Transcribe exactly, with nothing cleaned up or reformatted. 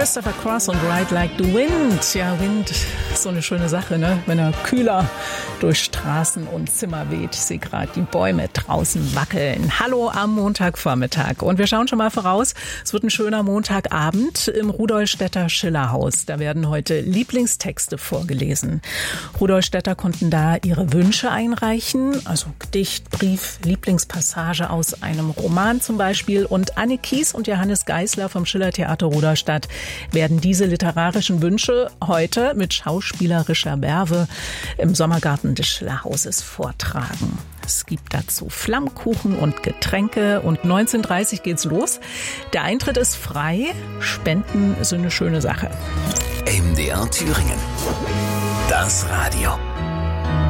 Christopher Cross und Ride Like the Wind. Ja, Wind ist so eine schöne Sache, ne? Wenn er kühler durch Straßen und Zimmer weht. Ich sehe gerade die Bäume draußen wackeln. Hallo am Montagvormittag. Und wir schauen schon mal voraus. Es wird ein schöner Montagabend im Rudolstädter Schillerhaus. Da werden heute Lieblingstexte vorgelesen. Rudolstädter konnten da ihre Wünsche einreichen. Also Gedicht, Brief, Lieblingspassage aus einem Roman zum Beispiel. Und Anne Kies und Johannes Geisler vom Schillertheater Rudolstadt werden diese literarischen Wünsche heute mit schauspielerischer Werbe im Sommergarten des Schillerhauses vortragen. Es gibt dazu Flammkuchen und Getränke und neunzehn Uhr dreißig geht's los. Der Eintritt ist frei. Spenden sind eine schöne Sache. M D R Thüringen. Das Radio.